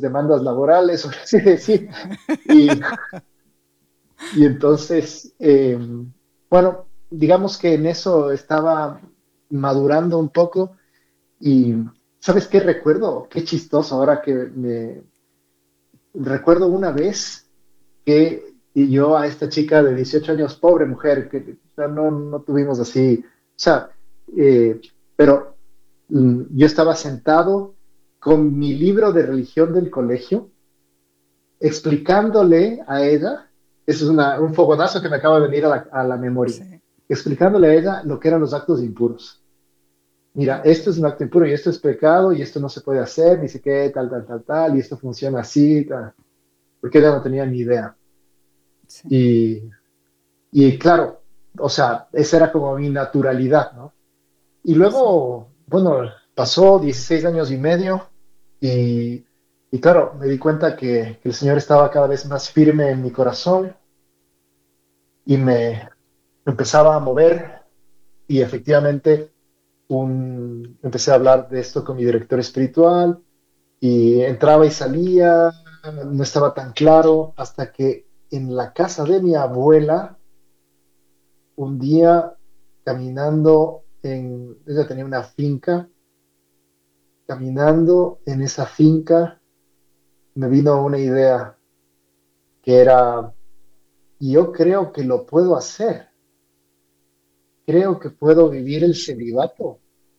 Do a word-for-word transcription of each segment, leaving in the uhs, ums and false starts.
sus demandas laborales, o así decir. Y, y entonces, eh, bueno, digamos que en eso estaba madurando un poco y ¿sabes qué recuerdo? Qué chistoso ahora que me recuerdo una vez que y yo a esta chica de dieciocho años, pobre mujer, que o sea, no, no tuvimos así, o sea, eh, pero mm, yo estaba sentado con mi libro de religión del colegio, explicándole a ella, eso es una- un fogonazo que me acaba de venir a la, a la memoria, Sí. explicándole a ella lo que eran los actos impuros. Mira, Ok. esto es un acto impuro y esto es pecado y esto no se puede hacer, ni sé qué, tal, tal, tal, tal, y esto funciona así, tal, porque ella no tenía ni idea. Sí. Y Y claro, o sea, esa era como mi naturalidad, ¿no? Y Sí. luego, bueno, pasó dieciséis años y medio y, y claro, me di cuenta que, que el Señor estaba cada vez más firme en mi corazón y me empezaba a mover y efectivamente un, empecé a hablar de esto con mi director espiritual y entraba y salía, no estaba tan claro hasta que en la casa de mi abuela un día caminando en, ella tenía una finca, caminando en esa finca me vino una idea que era, yo creo que lo puedo hacer, creo que puedo vivir el celibato.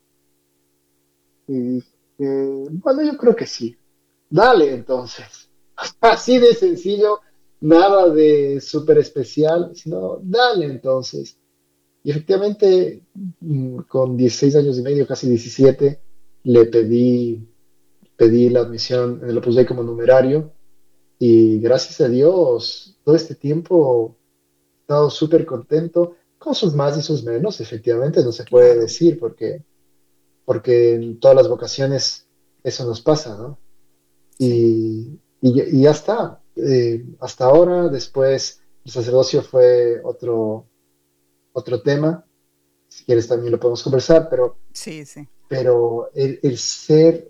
Y dije, bueno, yo creo que sí. Dale entonces. Así de sencillo, nada de súper especial, sino dale entonces. Y efectivamente, mm, con dieciséis años y medio, casi diecisiete, le pedí, pedí la admisión en el Opus Dei como numerario y gracias a Dios, todo este tiempo he estado súper contento, con sus más y sus menos, efectivamente, no se puede Claro. decir porque, porque en todas las vocaciones eso nos pasa, ¿no? Sí. Y, y, ya y ya está. Eh, hasta ahora, después, el sacerdocio fue otro, otro tema. Si quieres también lo podemos conversar, pero Sí, sí. pero el, el ser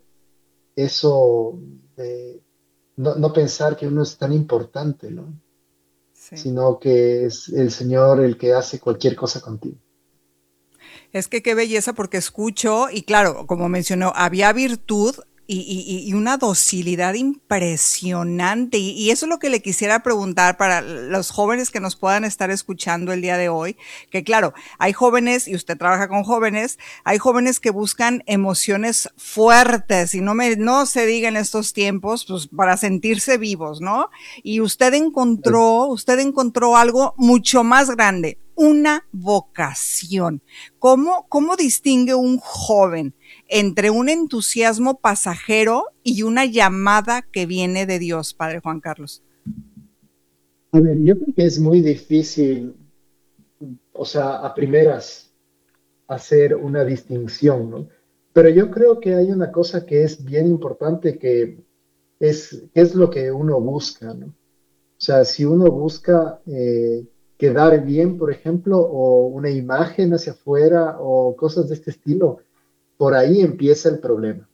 eso de no, no pensar que uno es tan importante, ¿no? Sí. Sino que es el Señor el que hace cualquier cosa contigo. Es que qué belleza porque escucho y claro, como mencionó, había virtud y, y- y una docilidad impresionante. Y, y eso es lo que le quisiera preguntar para los jóvenes que nos puedan estar escuchando el día de hoy, que claro, hay jóvenes, y usted trabaja con jóvenes, hay jóvenes que buscan emociones fuertes y no, me, no se diga en estos tiempos, pues para sentirse vivos, ¿no? Y usted encontró, usted encontró algo mucho más grande, una vocación. ¿Cómo, cómo distingue un joven entre un entusiasmo pasajero y una llamada que viene de Dios, Padre Juan Carlos? A ver, yo creo que es muy difícil, o sea, a primeras, hacer una distinción, ¿no? Pero yo creo que hay una cosa que es bien importante, que es, que es lo que uno busca, ¿no? O sea, si uno busca eh, quedar bien, por ejemplo, o una imagen hacia afuera o cosas de este estilo, por ahí empieza el problema.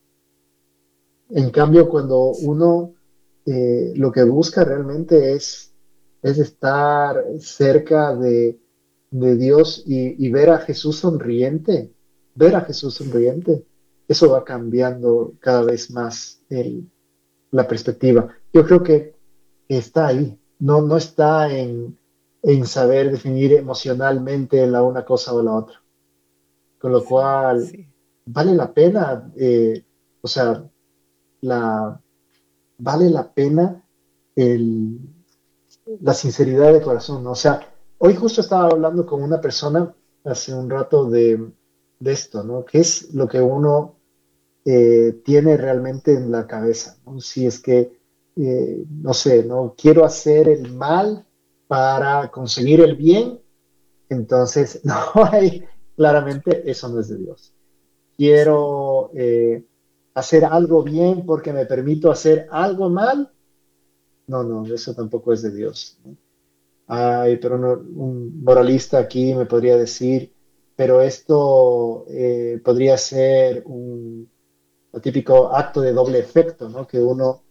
En cambio, cuando uno eh, lo que busca realmente es, es estar cerca de, de Dios y, y ver a Jesús sonriente, ver a Jesús sonriente, eso va cambiando cada vez más el- la perspectiva. Yo creo que está ahí, no, no está en, en saber definir emocionalmente la una cosa o la otra. Con lo Sí, cual, sí, vale la pena, eh, o sea, la, vale la pena el, la sinceridad de corazón, ¿no? O sea, hoy justo estaba hablando con una persona hace un rato de, de esto, ¿no? ¿Qué es lo que uno eh, tiene realmente en la cabeza, ¿no? Si es que, eh, no sé, ¿no? Quiero hacer el mal para conseguir el bien, entonces no hay, claramente eso no es de Dios. sí, Quiero eh, hacer algo bien porque me permito hacer algo mal, no, no, eso tampoco es de Dios, ¿no? Ay, pero no- un moralista aquí me podría decir, pero esto eh, podría ser un, un típico acto de doble efecto, ¿no? Que uno